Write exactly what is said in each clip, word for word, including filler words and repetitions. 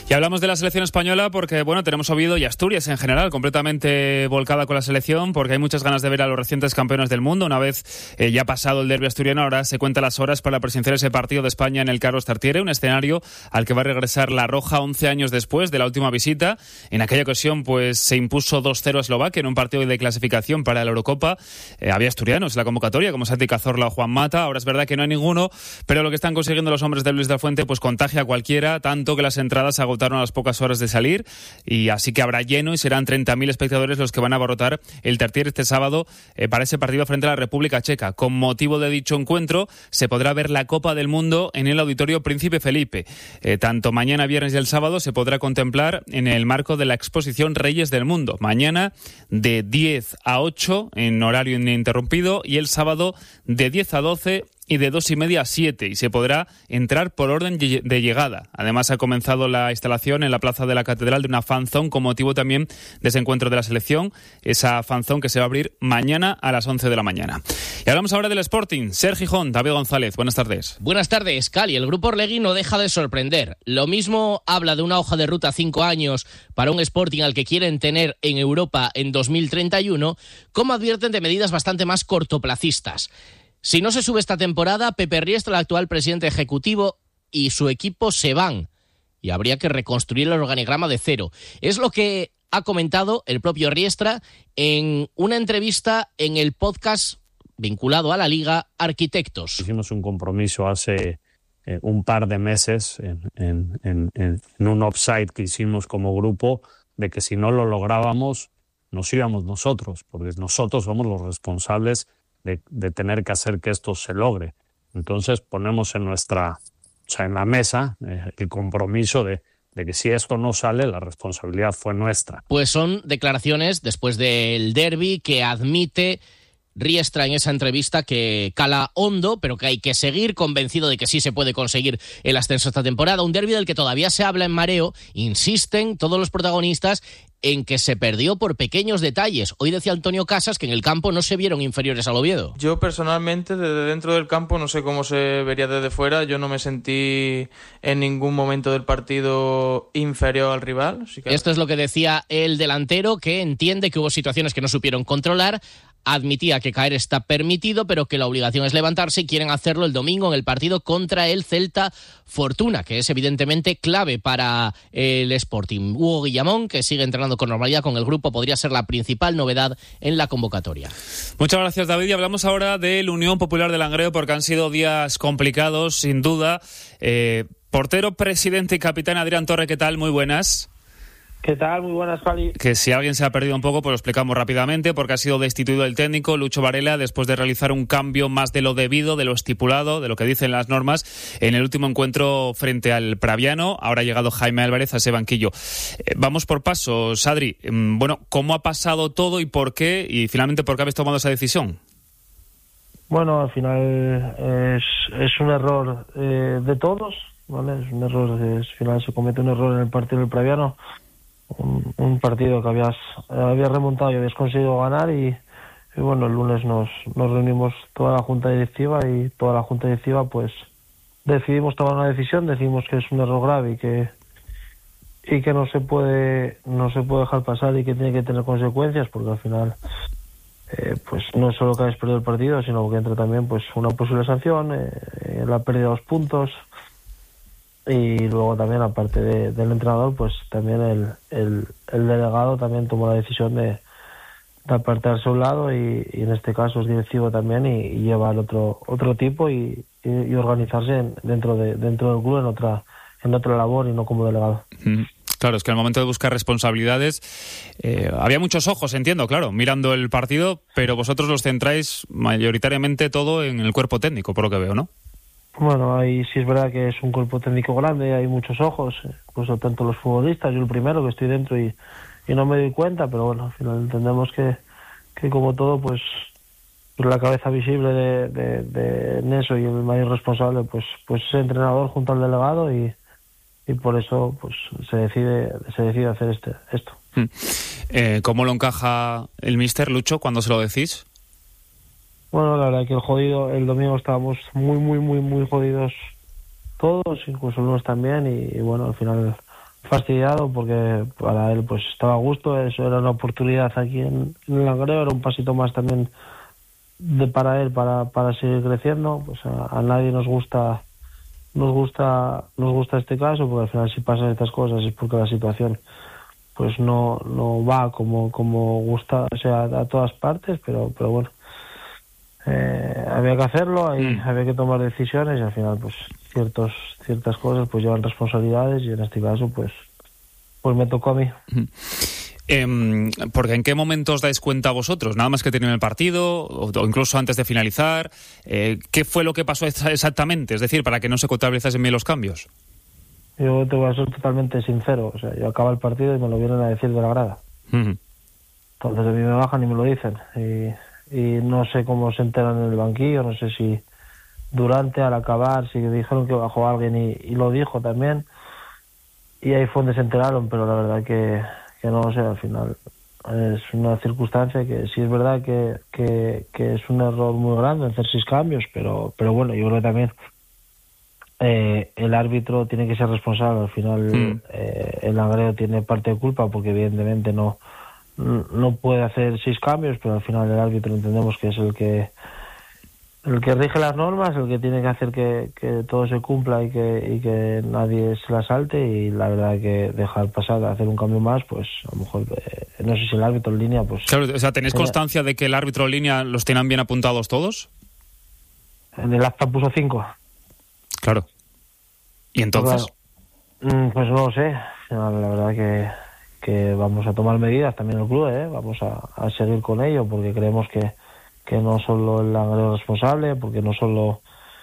Y hablamos de la selección española porque, bueno, tenemos Oviedo y Asturias en general completamente volcada con la selección, porque hay muchas ganas de ver a los recientes campeones del mundo. Una vez eh, ya pasado el derbi asturiano, ahora se cuentan las horas para presenciar ese partido de España en el Carlos Tartiere, un escenario al que va a regresar la Roja once años después de la última visita. En aquella ocasión, pues se impuso dos cero a Eslovaquia en un partido de clasificación para la Eurocopa. Eh, había asturianos en la convocatoria, como Santi Cazorla o Juan Mata. Ahora es verdad que no hay ninguno, pero lo que están consiguiendo los hombres de Luis de la Fuente pues contagia a cualquiera, tanto que las entradas agotaron a las pocas horas de salir, y así que habrá lleno y serán treinta mil espectadores los que van a abarrotar el Tartiere este sábado eh, para ese partido frente a la República Checa. Con motivo de dicho encuentro se podrá ver la Copa del Mundo en el Auditorio Príncipe Felipe. Eh, tanto mañana viernes y el sábado se podrá contemplar en el marco de la exposición Reyes del Mundo. Mañana de diez a ocho en horario ininterrumpido y el sábado de diez a doce y de dos y media a siete, y se podrá entrar por orden de llegada. Además, ha comenzado la instalación en la Plaza de la Catedral de una fanzone con motivo también de ese encuentro de la selección, esa fanzone que se va a abrir mañana a las once de la mañana. Y hablamos ahora del Sporting. Sergi Gijón, David González, buenas tardes. Buenas tardes, Cali. El grupo Orlegui no deja de sorprender. Lo mismo habla de una hoja de ruta cinco años para un Sporting al que quieren tener en Europa en dos mil treinta y uno, como advierten de medidas bastante más cortoplacistas. Si no se sube esta temporada, Pepe Riestra, el actual presidente ejecutivo, y su equipo se van. Y habría que reconstruir el organigrama de cero. Es lo que ha comentado el propio Riestra en una entrevista en el podcast vinculado a la Liga Arquitectos. Hicimos un compromiso hace eh, un par de meses en, en, en, en un offsite que hicimos como grupo, de que si no lo lográbamos, nos íbamos nosotros, porque nosotros somos los responsables De, de tener que hacer que esto se logre. Entonces ponemos en nuestra, o sea, en la mesa eh, el compromiso de, de que si esto no sale, la responsabilidad fue nuestra. Pues son declaraciones después del derbi que admite Riestra en esa entrevista, que cala hondo, pero que hay que seguir, convencido de que sí se puede conseguir el ascenso esta temporada. Un derbi del que todavía se habla en mareo. Insisten todos los protagonistas en que se perdió por pequeños detalles. Hoy decía Antonio Casas que en el campo no se vieron inferiores al Oviedo. Yo personalmente, desde dentro del campo, no sé cómo se vería desde fuera. Yo no me sentí en ningún momento del partido inferior al rival. Así que... Esto es lo que decía el delantero, que entiende que hubo situaciones que no supieron controlar. Admitía que caer está permitido, pero que la obligación es levantarse, y quieren hacerlo el domingo en el partido contra el Celta Fortuna, que es evidentemente clave para el Sporting. Hugo Guillamón, que sigue entrenando con normalidad con el grupo, podría ser la principal novedad en la convocatoria. Muchas gracias, David. Y hablamos ahora del Unión Popular de Langreo, porque han sido días complicados, sin duda. Eh, portero, presidente y capitán Adrián Torre, ¿qué tal? Muy buenas. ¿Qué tal? Muy buenas, Fali. Que si alguien se ha perdido un poco, pues lo explicamos rápidamente, porque ha sido destituido el técnico Lucho Varela después de realizar un cambio más de lo debido, de lo estipulado, de lo que dicen las normas, en el último encuentro frente al Praviano. Ahora ha llegado Jaime Álvarez a ese banquillo. Eh, vamos por pasos, Adri. Bueno, ¿cómo ha pasado todo y por qué? Y finalmente, ¿por qué habéis tomado esa decisión? Bueno, al final es, es un error eh, de todos, ¿vale? Es un error, es, al final se comete un error en el partido del Praviano. Un, un partido que habías habías remontado y habías conseguido ganar, y, y bueno, el lunes nos, nos reunimos toda la junta directiva, y toda la junta directiva pues decidimos tomar una decisión, decidimos que es un error grave y que y que no se puede no se puede dejar pasar y que tiene que tener consecuencias, porque al final eh, pues no es solo que hayas perdido el partido, sino que entra también pues una posible sanción, eh, la pérdida de dos puntos. Y luego también, aparte de, del entrenador, pues también el, el, el delegado también tomó la decisión de, de apartarse a un lado, y, y en este caso es directivo también, y, y lleva el otro otro tipo y, y, y organizarse en, dentro de dentro del club en otra en otra labor y no como delegado. Mm. Claro, es que al momento de buscar responsabilidades eh, había muchos ojos, entiendo, claro, mirando el partido, pero vosotros los centráis mayoritariamente todo en el cuerpo técnico, por lo que veo, ¿no? Bueno, ahí sí es verdad que es un cuerpo técnico grande, hay muchos ojos, pues tanto los futbolistas, yo el primero que estoy dentro y, y no me doy cuenta, pero bueno, al final entendemos que, que como todo, pues, pues la cabeza visible de, de, de Neso y el mayor responsable, pues, pues es el entrenador junto al delegado, y, y por eso pues se decide se decide hacer este esto. Eh, ¿Cómo lo encaja el míster, Lucho, cuando se lo decís? Bueno, la verdad que el jodido, el domingo estábamos muy, muy, muy, muy jodidos todos, incluso unos también, y, y bueno, al final fastidiado porque para él pues estaba a gusto, eso era una oportunidad aquí en, en el Langreo, era un pasito más también de para él para, para seguir creciendo. Pues a, a nadie nos gusta nos gusta nos gusta este caso, porque al final si pasan estas cosas es porque la situación pues no no va como como gusta, o sea, a todas partes, pero pero bueno, eh, había que hacerlo, hay, mm. había que tomar decisiones y al final pues ciertos ciertas cosas pues llevan responsabilidades y en este caso pues pues me tocó a mí. Mm. Eh, porque ¿en qué momento os dais cuenta vosotros? ¿Nada más que terminó el partido o, o incluso antes de finalizar? Eh, ¿Qué fue lo que pasó exactamente? Es decir, para que no se contabilizasen bien los cambios. Yo te voy a ser totalmente sincero. O sea, yo acabo el partido y me lo vienen a decir de la grada. Uh-huh. Entonces a mí me bajan y me lo dicen. Y, y no sé cómo se enteran en el banquillo, no sé si durante, al acabar, si dijeron que bajó alguien y, y lo dijo también. Y ahí fue donde se enteraron, pero la verdad que... que no sé, al final es una circunstancia que sí es verdad que, que, que es un error muy grande hacer seis cambios, pero pero bueno, yo creo que también eh, el árbitro tiene que ser responsable. Al final mm. eh, el Langreo tiene parte de culpa porque evidentemente no no puede hacer seis cambios, pero al final el árbitro entendemos que es el que el que rige las normas, el que tiene que hacer que, que todo se cumpla y que, y que nadie se la salte, y la verdad que dejar pasar, hacer un cambio más, pues a lo mejor, eh, no sé si el árbitro en línea, pues... Claro, o sea, ¿tenéis tenía... constancia de que el árbitro en línea los tenían bien apuntados todos? En el acta puso cinco. Claro. ¿Y entonces? Claro. Pues no lo sé, la verdad que, que vamos a tomar medidas también el club, ¿eh? Vamos a, a seguir con ello, porque creemos que que no solo el Langreo responsable, porque no solo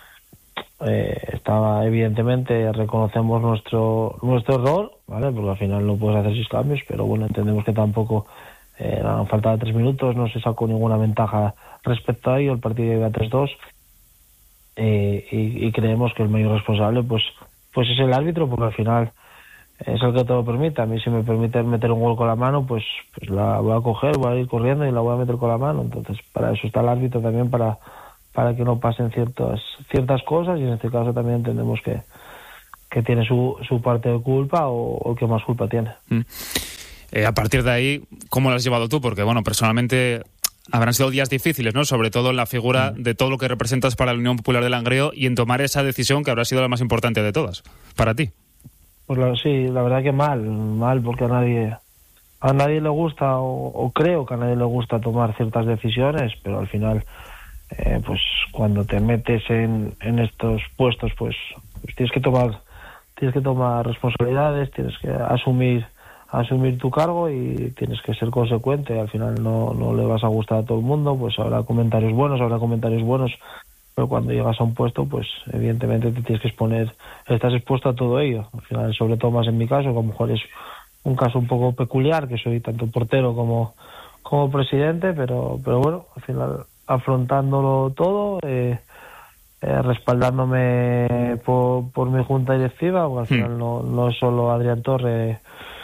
eh, estaba, evidentemente reconocemos nuestro nuestro error, ¿vale? Porque al final no puedes hacer seis cambios, pero bueno, entendemos que tampoco eh, han faltado tres minutos, no se sacó ninguna ventaja respecto a ello, el partido iba tres dos, eh, y, y creemos que el mayor responsable pues pues es el árbitro, porque al final es el que te lo permite. A mí si me permite meter un gol con la mano, pues, pues la voy a coger, voy a ir corriendo y la voy a meter con la mano. Entonces, para eso está el árbitro también, para para que no pasen ciertas ciertas cosas, y en este caso también entendemos que, que tiene su, su parte de culpa o, o que más culpa tiene. Mm. Eh, a partir de ahí, ¿cómo lo has llevado tú? Porque, bueno, personalmente habrán sido días difíciles, ¿no? Sobre todo en la figura mm. de todo lo que representas para la Unión Popular de Langreo y en tomar esa decisión que habrá sido la más importante de todas, para ti. Pues la, sí, la verdad que mal, mal, porque a nadie a nadie le gusta, o, o creo que a nadie le gusta tomar ciertas decisiones, pero al final, eh, pues cuando te metes en, en estos puestos, pues, pues tienes que tomar tienes que tomar responsabilidades, tienes que asumir asumir tu cargo y tienes que ser consecuente. Al final no, no le vas a gustar a todo el mundo, pues habrá comentarios buenos, habrá comentarios buenos, pero cuando llegas a un puesto, pues evidentemente te tienes que exponer, estás expuesto a todo ello. Al final, sobre todo más en mi caso, que a lo mejor es un caso un poco peculiar, que soy tanto portero como, como presidente, pero pero bueno, al final afrontándolo todo, eh, eh, respaldándome por, por mi junta directiva, porque al final no, no es solo Adrián Torre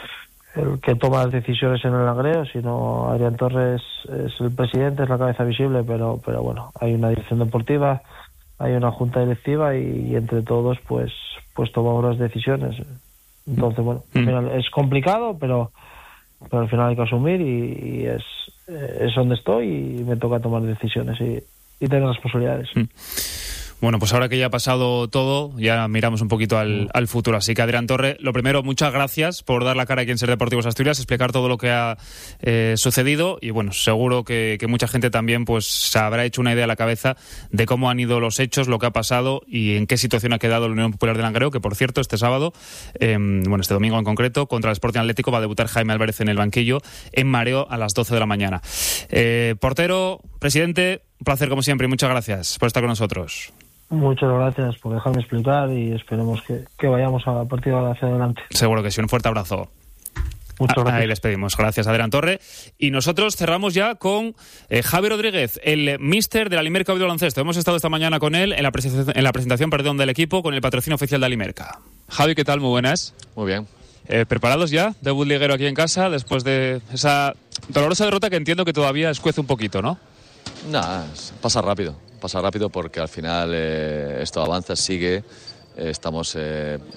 el que toma las decisiones en el Langreo, sino Adrián Torres es el presidente, es la cabeza visible, pero pero bueno, hay una dirección deportiva, hay una junta directiva y, y entre todos pues pues tomamos las decisiones. Entonces, bueno, al final es complicado, pero pero al final hay que asumir y, y es es donde estoy y me toca tomar decisiones y, y tener responsabilidades. Bueno, pues ahora que ya ha pasado todo, ya miramos un poquito al, al futuro. Así que, Adrián Torre, lo primero, muchas gracias por dar la cara aquí en Ser Deportivos Asturias, explicar todo lo que ha eh, sucedido y, bueno, seguro que, que mucha gente también pues se habrá hecho una idea a la cabeza de cómo han ido los hechos, lo que ha pasado y en qué situación ha quedado la Unión Popular de Langreo, que, por cierto, este sábado, eh, bueno, este domingo en concreto, contra el Sporting Atlético va a debutar Jaime Álvarez en el banquillo en mareo a las doce de la mañana. Eh, portero, presidente, un placer como siempre y muchas gracias por estar con nosotros. Muchas gracias por dejarme explicar y esperemos que, que vayamos a partir de hacia adelante. Seguro que sí, un fuerte abrazo. Muchas gracias. Ahí les pedimos. Gracias, Adrián Torre. Y nosotros cerramos ya con eh, Javi Rodríguez, el míster de la Alimerca de baloncesto. Hemos estado esta mañana con él en la, presentación, en la presentación perdón, del equipo con el patrocinio oficial de Alimerca. Javi, ¿qué tal? Muy buenas. Muy bien. Eh, ¿Preparados ya? Debut liguero aquí en casa después de esa dolorosa derrota que entiendo que todavía escuece un poquito, ¿no? Nada, pasa rápido. Pasa rápido porque al final eh, esto avanza, sigue. Eh, estamos eh,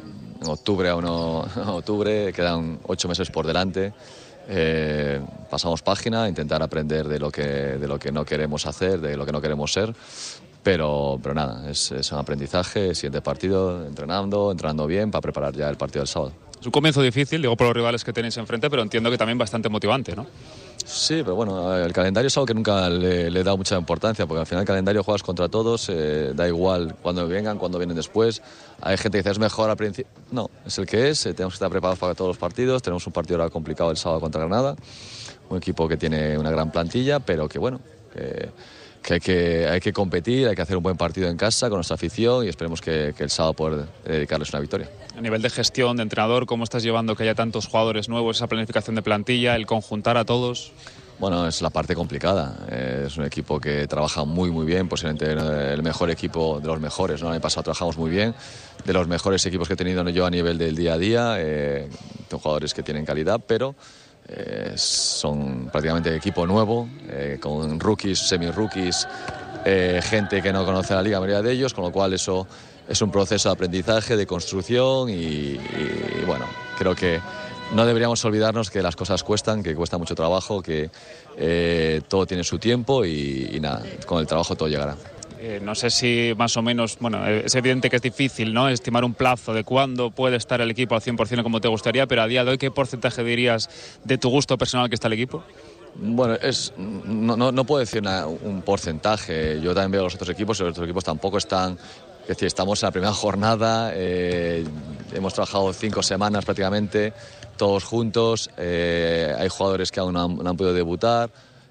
en octubre a uno, octubre, quedan ocho meses por delante. Eh, pasamos página, intentar aprender de lo que de lo que no queremos hacer, de lo que no queremos ser, pero pero nada, es, es un aprendizaje, siguiente partido, entrenando, entrenando bien para preparar ya el partido del sábado. Es un comienzo difícil, digo por los rivales que tenéis enfrente, pero entiendo que también bastante motivante, ¿no? Sí, pero bueno, el calendario es algo que nunca le, le he dado mucha importancia, porque al final el calendario juegas contra todos, eh, da igual cuando vengan, cuando vienen después. Hay gente que dice es mejor al principio. No, es el que es, eh, tenemos que estar preparados para todos los partidos. Tenemos un partido ahora complicado el sábado contra Granada, un equipo que tiene una gran plantilla, pero que bueno, que, que, hay, que hay que competir, hay que hacer un buen partido en casa con nuestra afición y esperemos que, que el sábado poder dedicarles una victoria. A nivel de gestión, de entrenador, ¿cómo estás llevando que haya tantos jugadores nuevos, esa planificación de plantilla, el conjuntar a todos? Bueno, es la parte complicada. Eh, es un equipo que trabaja muy, muy bien, posiblemente el mejor equipo de los mejores, ¿no? El año pasado trabajamos muy bien, de los mejores equipos que he tenido yo a nivel del día a día. Eh, son jugadores que tienen calidad, pero eh, son prácticamente equipo nuevo, eh, con rookies, semi-rookies, eh, gente que no conoce la liga, la mayoría de ellos, con lo cual eso es un proceso de aprendizaje, de construcción y, y bueno, creo que no deberíamos olvidarnos que las cosas cuestan, que cuesta mucho trabajo, que eh, todo tiene su tiempo y, y nada, con el trabajo todo llegará. Eh, no sé si más o menos, bueno, es evidente que es difícil, ¿no?, estimar un plazo de cuándo puede estar el equipo al cien por ciento como te gustaría, pero a día de hoy, ¿qué porcentaje dirías de tu gusto personal que está el equipo? Bueno, es, no, no, no puedo decir una, un porcentaje. Yo también veo los otros equipos y los otros equipos tampoco están. Es decir, estamos en la primera jornada, eh, hemos trabajado cinco semanas prácticamente, todos juntos, eh, hay jugadores que aún no han, no han podido debutar,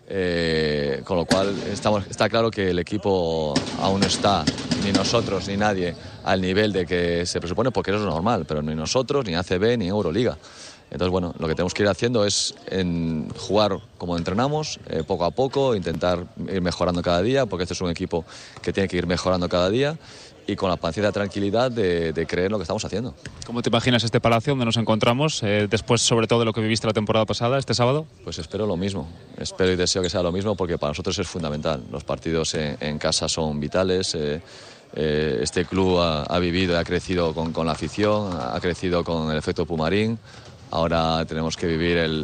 eh, con lo cual estamos, está claro que el equipo aún no está, ni nosotros ni nadie, al nivel de que se presupone, porque eso es normal, pero ni nosotros, ni A C B, ni Euroliga. Entonces, bueno, lo que tenemos que ir haciendo es en jugar como entrenamos, eh, poco a poco, intentar ir mejorando cada día, porque este es un equipo que tiene que ir mejorando cada día y con la paciencia y tranquilidad de, de creer en lo que estamos haciendo. ¿Cómo te imaginas este palacio donde nos encontramos, eh, después sobre todo de lo que viviste la temporada pasada, este sábado? Pues espero lo mismo, espero y deseo que sea lo mismo, porque para nosotros es fundamental. Los partidos en, en casa son vitales. Eh, eh, este club ha, ha vivido y ha crecido con, con la afición, ha crecido con el efecto Pumarín. Ahora tenemos que vivir el,